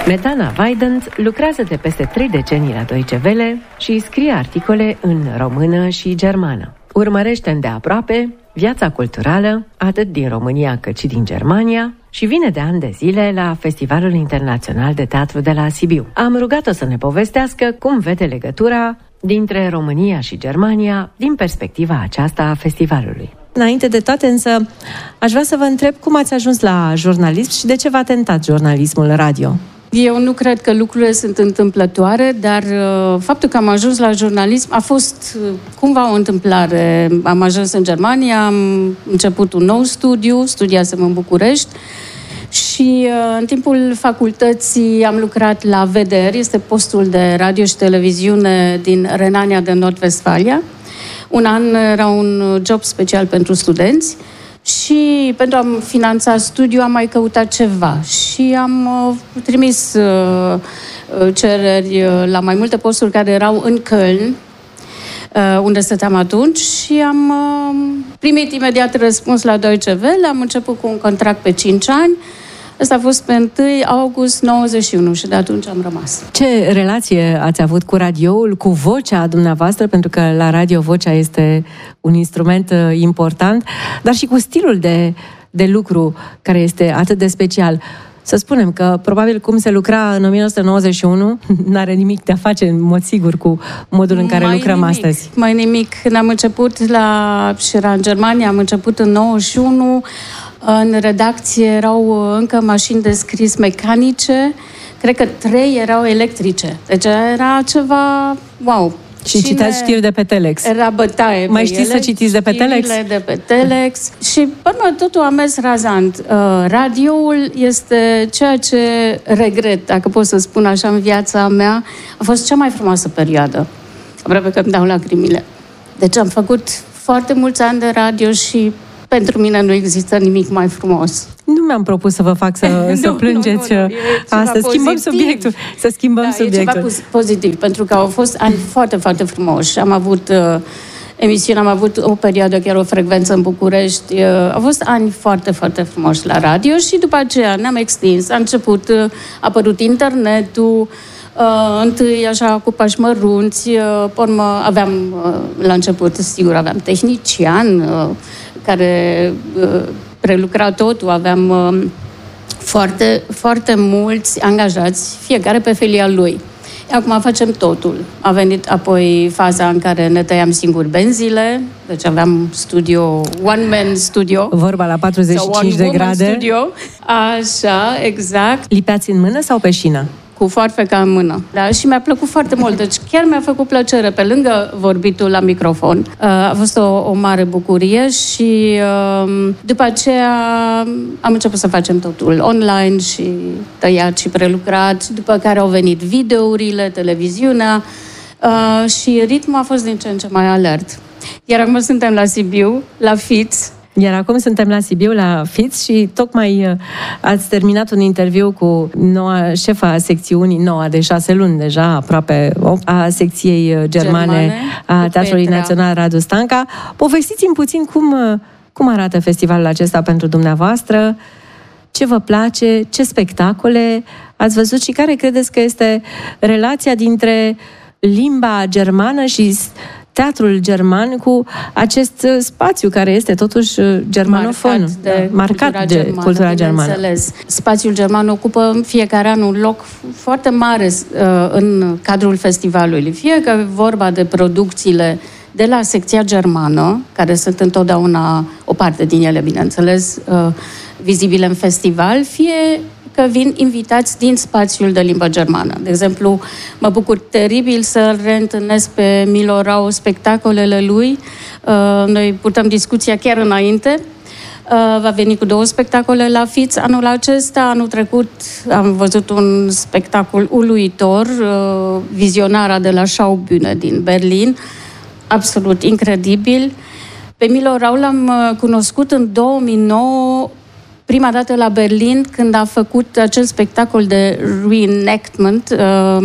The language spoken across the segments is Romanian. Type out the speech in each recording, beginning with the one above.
Netana Weidand lucrează de peste 3 decenii la Deutsche Welle și scrie articole în română și germană. Urmărește îndeaproape viața culturală, atât din România cât și din Germania, și vine de ani de zile la Festivalul Internațional de Teatru de la Sibiu. Am rugat-o să ne povestească cum vede legătura dintre România și Germania din perspectiva aceasta a festivalului. Înainte de toate, însă, aș vrea să vă întreb cum ați ajuns la jurnalism și de ce v-a tentat jurnalismul radio? Eu nu cred că lucrurile sunt întâmplătoare, dar faptul că am ajuns la jurnalism a fost cumva o întâmplare. Am ajuns în Germania, am început un nou studiu, studiasem în București și în timpul facultății am lucrat la VDR, este postul de radio și televiziune din Renania de Nord-Vestfalia. Un an era un job special pentru studenți. Și pentru a finanța studiul am mai căutat ceva și am trimis cereri la mai multe posturi care erau în Köln, unde stăteam atunci, și am primit imediat răspuns la Deutsche Welle. Am început cu un contract pe 5 ani. Asta a fost pe 1 august 91 și de atunci am rămas. Ce relație ați avut cu radioul, cu vocea dumneavoastră, pentru că la radio vocea este un instrument important, dar și cu stilul de lucru care este atât de special? Să spunem că probabil cum se lucra în 1991 n-are nimic de a face în mod sigur cu modul în care lucrăm astăzi. Mai nimic. Când am început și era în Germania, am început în 91. În redacție erau încă mașini de scris mecanice, cred că 3 erau electrice. Deci era ceva wow. Și citați știri de pe telex. Era bătaie. Mai știți să citiți de pe telex? De pe telex. Și până totul a mers razant. Radioul este ceea ce regret, dacă pot să spun așa, în viața mea. A fost cea mai frumoasă perioadă. Aproape că îmi dau lacrimile. Deci am făcut foarte mulți ani de radio și pentru mine nu există nimic mai frumos. Nu mi-am propus să vă fac să plângeți asta. Schimbăm subiectul. Să schimbăm subiectul. E ceva pozitiv, pentru că au fost ani foarte, foarte frumoși. Am avut emisiune, am avut o perioadă, chiar o frecvență în București. Au fost ani foarte, foarte frumoși la radio și după aceea ne-am extins. A apărut internetul, întâi așa cu pași mărunți, aveam, la început, sigur, aveam tehnician care prelucra totul, aveam foarte, foarte mulți angajați, fiecare pe felia lui. Acum facem totul. A venit apoi faza în care ne tăiam singuri benzile, deci aveam studio, one-man studio. Vorba la 45 de grade. Studio. Așa, exact. Lipeați în mână sau pe șină? Cu foarfeca în mână. Da? Și mi-a plăcut foarte mult. Deci chiar mi-a făcut plăcere, pe lângă vorbitul la microfon. A fost o mare bucurie și după aceea am început să facem totul online și tăiat și prelucrat, după care au venit videourile, televiziunea și ritmul a fost din ce în ce mai alert. Iar acum suntem la Sibiu, la FITS. Iar acum suntem la Sibiu, la FITS, și tocmai ați terminat un interviu cu noua șefa a secțiunii, noua de 6 luni deja, aproape 8, a secției germane a Teatrului Național Radu Stanca. Povestiți-mi puțin cum arată festivalul acesta pentru dumneavoastră, ce vă place, ce spectacole ați văzut și care credeți că este relația dintre limba germană și teatrul german cu acest spațiu care este totuși germanofon, marcat de cultura germană. Spațiul german ocupă în fiecare an un loc foarte mare în cadrul festivalului. Fie că e vorba de producțiile de la secția germană, care sunt întotdeauna o parte din ele, bineînțeles, vizibile în festival, fie că vin invitați din spațiul de limbă germană. De exemplu, mă bucur teribil să reîntâlnesc pe Milo Rau spectacolele lui. Noi purtăm discuția chiar înainte. Va veni cu 2 spectacole la FITS anul acesta. Anul trecut am văzut un spectacol uluitor, Vizionara de la Schaubühne din Berlin. Absolut incredibil. Pe Milo Rau l-am cunoscut în 2009, prima dată la Berlin, când a făcut acel spectacol de reenactment,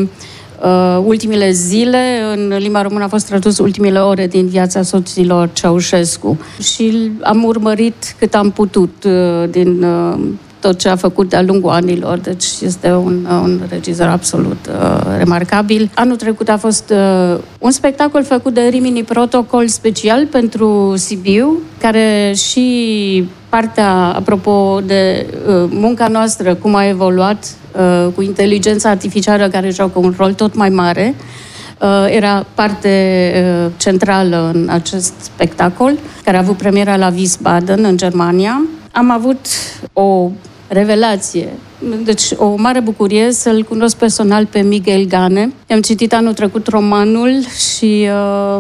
ultimele zile, în limba română a fost tradus Ultimele ore din viața soților Ceaușescu. Și am urmărit cât am putut din tot ce a făcut de-a lungul anilor, deci este un regizor absolut remarcabil. Anul trecut a fost un spectacol făcut de Rimini Protocol special pentru Sibiu, care și partea, apropo de munca noastră, cum a evoluat cu inteligența artificială care joacă un rol tot mai mare, era parte centrală în acest spectacol, care a avut premiera la Wiesbaden, în Germania. Am avut o revelație, deci o mare bucurie să-l cunosc personal pe Miguel Gane. Am citit anul trecut romanul și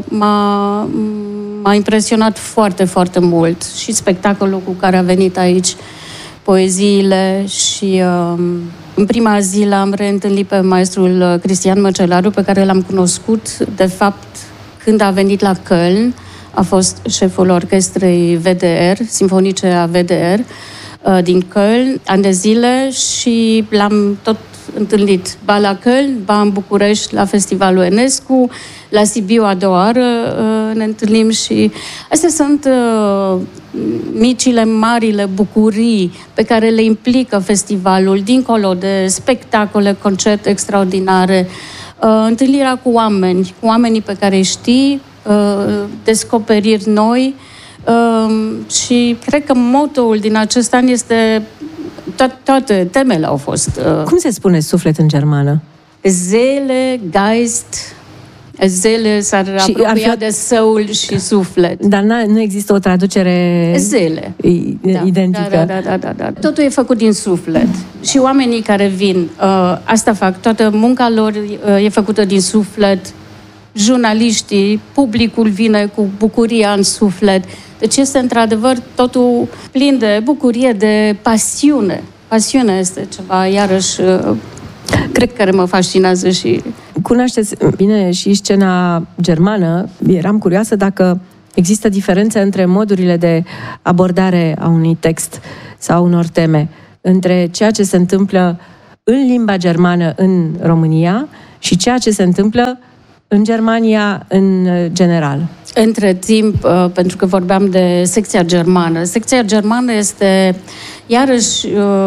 m-a impresionat foarte, foarte mult. Și spectacolul cu care a venit aici, poeziile și... În prima zi l-am reîntâlnit pe maestrul Cristian Măcelaru, pe care l-am cunoscut, de fapt, când a venit la Köln. A fost șeful orchestrei VDR, simfonice a VDR, din Köln, ani de zile, și l-am tot întâlnit ba la Köln, ba în București, la Festivalul Enescu, la Sibiu a doua oară ne întâlnim și astea sunt micile, marile bucurii pe care le implică festivalul, dincolo de spectacole, concerte extraordinare, întâlnirea cu oamenii pe care îi știi, descoperiri noi, și cred că motoul din acest an este... Toate temele au fost... Cum se spune suflet în germană? Seele, Geist... Zele s-ar apropia de soul și suflet. Dar nu există o traducere zele identică. Da. Totul e făcut din suflet. Și oamenii care vin, asta fac, toată munca lor e făcută din suflet. Jurnaliștii, publicul vine cu bucuria în suflet. Deci este într-adevăr totul plin de bucurie, de pasiune. Pasiunea este ceva, iarăși, cred că mă fascinează și... Cunoașteți bine și scena germană. Eram curioasă dacă există diferențe între modurile de abordare a unui text sau unor teme, între ceea ce se întâmplă în limba germană în România și ceea ce se întâmplă în Germania în general. Între timp, pentru că vorbeam de secția germană. Secția germană este, iarăși,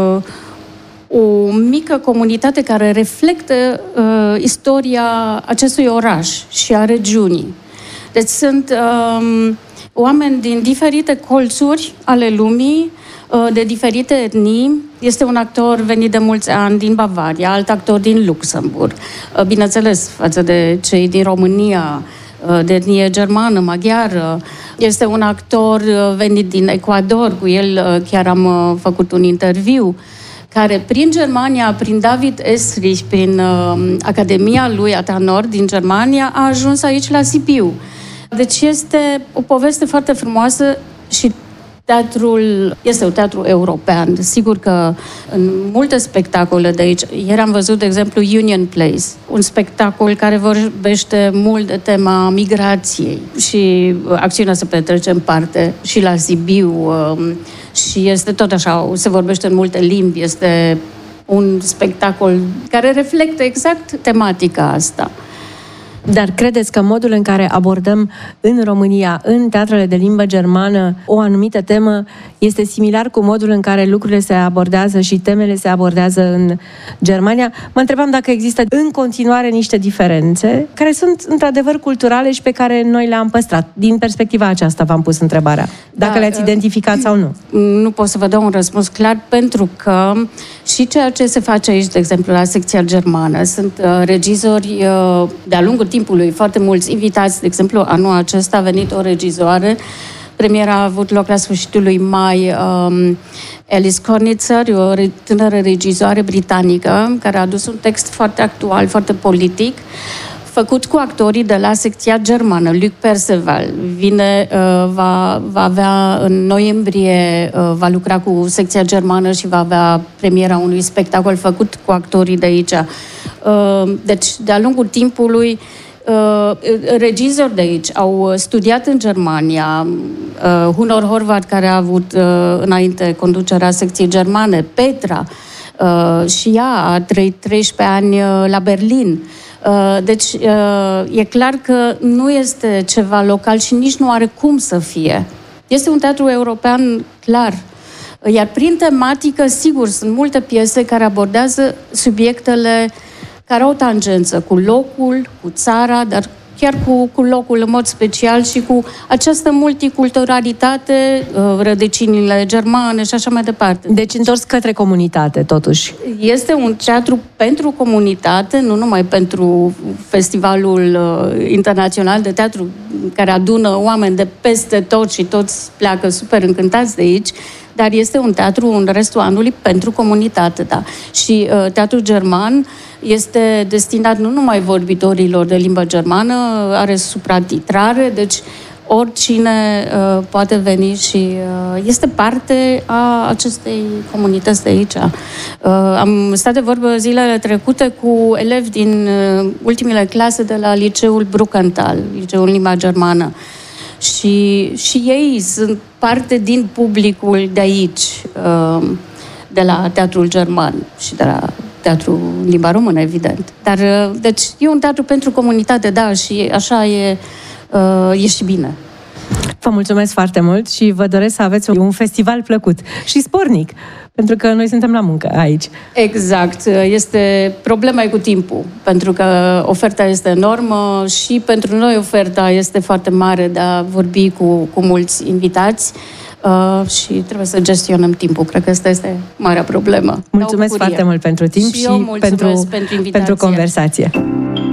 o mică comunitate care reflectă istoria acestui oraș și a regiunii. Deci sunt oameni din diferite colțuri ale lumii, de diferite etnii. Este un actor venit de mulți ani din Bavaria, alt actor din Luxemburg. Bineînțeles, față de cei din România, de etnie germană, maghiară. Este un actor venit din Ecuador, cu el chiar am făcut un interviu, care prin Germania, prin David Esrich, prin Academia lui Atanor din Germania, a ajuns aici la Sibiu. Deci este o poveste foarte frumoasă și teatrul este un teatru european. Sigur că în multe spectacole de aici, ieri am văzut, de exemplu, Union Place, un spectacol care vorbește mult de tema migrației și acțiunea se petrece în parte și la Sibiu și este tot așa, se vorbește în multe limbi, este un spectacol care reflectă exact tematica asta. Dar credeți că modul în care abordăm în România, în teatrele de limbă germană, o anumită temă este similar cu modul în care lucrurile se abordează și temele se abordează în Germania? Mă întrebam dacă există în continuare niște diferențe care sunt într-adevăr culturale și pe care noi le-am păstrat. Din perspectiva aceasta v-am pus întrebarea. Dacă le-ați identificat sau nu. Nu pot să vă dau un răspuns clar, pentru că și ceea ce se face aici, de exemplu, la secția germană, sunt regizori de-a lungul timpului, foarte mulți invitați. De exemplu, anul acesta a venit o regizoare. Premiera a avut loc la sfârșitul lui mai. Alice Cornitzer, o tânără regizoare britanică, care a adus un text foarte actual, foarte politic, făcut cu actorii de la secția germană. Luc Perceval vine, va avea în noiembrie, va lucra cu secția germană și va avea premiera unui spectacol făcut cu actorii de aici. Deci, de-a lungul timpului, regizori de aici au studiat în Germania. Hunor Horvath, care a avut înainte conducerea secției germane, Petra, și ea a trăit 13 ani la Berlin. Deci, e clar că nu este ceva local și nici nu are cum să fie. Este un teatru european, clar. Iar prin tematică, sigur, sunt multe piese care abordează subiectele care au tangență cu locul, cu țara, dar chiar cu locul în mod special și cu această multiculturalitate, rădăcinile germane și așa mai departe. Deci întors către comunitate, totuși. Este un teatru pentru comunitate, nu numai pentru Festivalul Internațional de Teatru, care adună oameni de peste tot și toți pleacă super încântați de aici, dar este un teatru în restul anului pentru comunitate, da. Și teatrul german este destinat nu numai vorbitorilor de limbă germană, are supratitrare, deci oricine poate veni și este parte a acestei comunități de aici. Am stat de vorbă zilele trecute cu elevi din ultimele clase de la liceul Bruckenthal, liceul limba germană. Și ei sunt parte din publicul de aici, de la teatrul german și de la teatrul limba română, evident. Dar, deci, e un teatru pentru comunitate, da, și așa e și bine. Vă mulțumesc foarte mult și vă doresc să aveți un festival plăcut și spornic, pentru că noi suntem la muncă aici. Exact. Problema e cu timpul, pentru că oferta este enormă și pentru noi oferta este foarte mare de a vorbi cu mulți invitați și trebuie să gestionăm timpul. Cred că asta este marea problemă. Mulțumesc foarte mult pentru timp și pentru conversație.